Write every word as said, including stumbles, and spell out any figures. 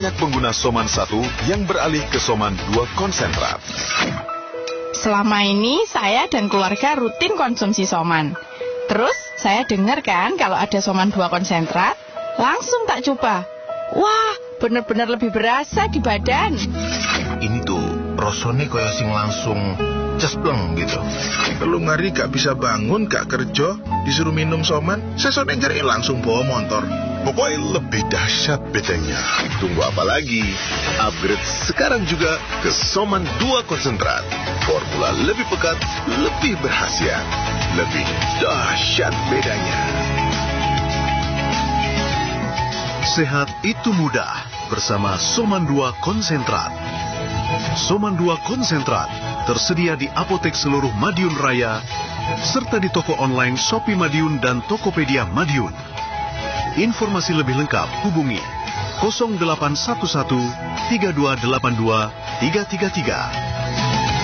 Banyak pengguna Soman satu yang beralih ke Soman dua konsentrat. Selama ini saya dan keluarga rutin konsumsi Soman. Terus saya dengar kan kalau ada Soman dua konsentrat, langsung tak coba. Wah, bener-bener lebih berasa di badan. Ini tuh, rasanya kayak sing langsung cespleng gitu. Kalau ngari gak bisa bangun, gak kerja, disuruh minum Soman, sesone jari langsung bawa motor. Pokoknya lebih dahsyat bedanya. Tunggu apa lagi? Upgrade sekarang juga ke Soman dua konsentrat. Formula lebih pekat, lebih berkhasiat, lebih dahsyat bedanya. Sehat itu mudah bersama Soman dua konsentrat. Soman dua konsentrat tersedia di apotek seluruh Madiun Raya serta di toko online Shopee Madiun dan Tokopedia Madiun. Informasi lebih lengkap hubungi nol delapan satu satu tiga dua delapan dua tiga tiga tiga.